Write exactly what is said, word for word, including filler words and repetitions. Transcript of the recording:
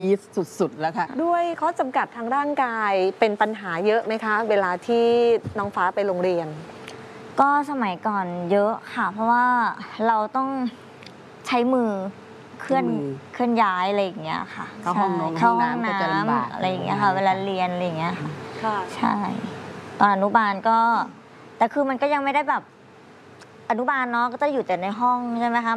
ยีสต์สุดๆแล้วค่ะด้วยข้อจำกัดทางร่างกายเป็นปัญหาเยอะไหมคะเวลาที่น้องฟ้าไปโรงเรียนก็สมัยก่อนเยอะค่ะเพราะว่าเราต้องใช้มือเคลื่อนเคลื่อนย้ายอะไรอย่างเงี้ยค่ะเข้าห้องน้ำเข้าห้องน้ก็จะลำบากำอะไรอย่างเงี้ยค่ะเวลาเรียนอะไรอย่างเงี้ยค่ะค่ะใช่ตอนอนุบาลก็แต่คือมันก็ยังไม่ได้แบบอนุบาลเนาะก็จะอยู่แต่ในห้องใช่ไหมคะ